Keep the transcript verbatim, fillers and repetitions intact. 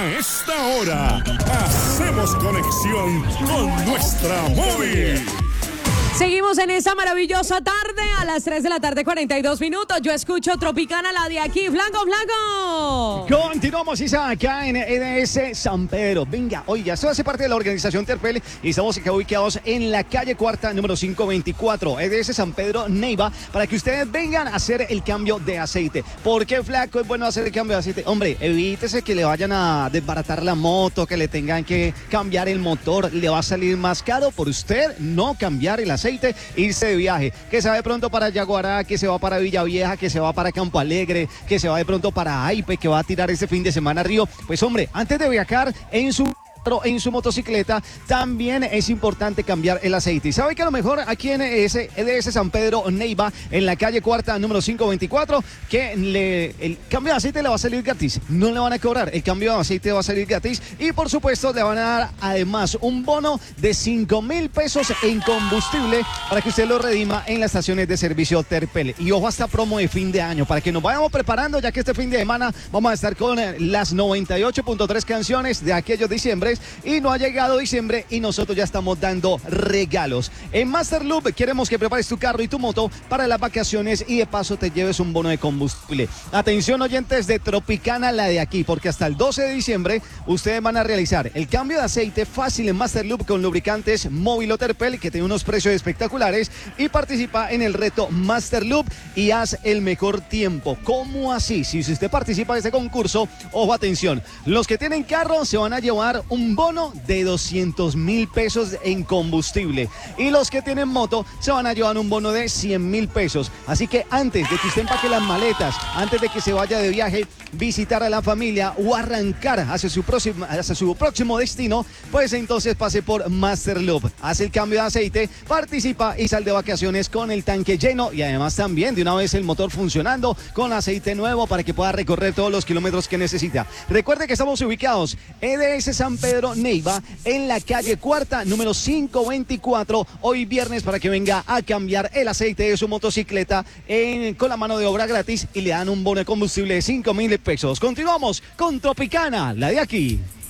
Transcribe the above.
A esta hora, hacemos conexión con nuestra móvil. Seguimos en esa maravillosa tarde a las tres de la tarde, cuarenta y dos minutos. Yo escucho Tropicana, la de aquí. ¡Flanco, flanco! Continuamos, Isa, acá en E D S San Pedro. Venga, oiga, esto hace parte de la organización Terpel y estamos acá ubicados en la calle Cuarta, número quinientos veinticuatro, E D S San Pedro, Neiva, para que ustedes vengan a hacer el cambio de aceite. ¿Por qué, flaco, es bueno hacer el cambio de aceite? Hombre, evítese que le vayan a desbaratar la moto, que le tengan que cambiar el motor. Le va a salir más caro por usted no cambiar el aceite. Aceite, irse de viaje, que se va de pronto para Yaguará, que se va para Villavieja, que se va para Campo Alegre, que se va de pronto para Aipe, que va a tirar este fin de semana a Río. Pues hombre, antes de viajar en su en su motocicleta, también es importante cambiar el aceite. Y sabe que a lo mejor aquí en E D S San Pedro Neiva, en la calle Cuarta, número quinientos veinticuatro, que le, el cambio de aceite le va a salir gratis. No le van a cobrar, el cambio de aceite va a salir gratis. Y por supuesto, le van a dar además un bono de cinco mil pesos en combustible para que usted lo redima en las estaciones de servicio Terpel. Y ojo, hasta promo de fin de año, para que nos vayamos preparando, ya que este fin de semana vamos a estar con las noventa y ocho punto tres canciones de aquellos diciembre. Y no ha llegado diciembre y nosotros ya estamos dando regalos. En Master Loop queremos que prepares tu carro y tu moto para las vacaciones y de paso te lleves un bono de combustible. Atención, oyentes de Tropicana, la de aquí, porque hasta el doce de diciembre ustedes van a realizar el cambio de aceite fácil en Master Loop con lubricantes Móvil o Terpel, que tiene unos precios espectaculares, y participa en el reto Master Loop y haz el mejor tiempo. ¿Cómo así? Si usted participa de este concurso, ojo, atención, los que tienen carro se van a llevar un bono de doscientos mil pesos en combustible y los que tienen moto se van a llevar un bono de cien mil pesos. Así que antes de que usted empaque las maletas, antes de que se vaya de viaje, visitar a la familia o arrancar hacia su próximo, hacia su próximo destino, pues entonces pase por Master Loop, hace el cambio de aceite, participa y sal de vacaciones con el tanque lleno y además también de una vez el motor funcionando con aceite nuevo para que pueda recorrer todos los kilómetros que necesita. Recuerde que estamos ubicados E D S San Pedro Neiva, en la calle Cuarta, número quinientos veinticuatro, hoy viernes, para que venga a cambiar el aceite de su motocicleta en, con la mano de obra gratis, y le dan un bono de combustible de cinco mil pesos. Continuamos con Tropicana, la de aquí.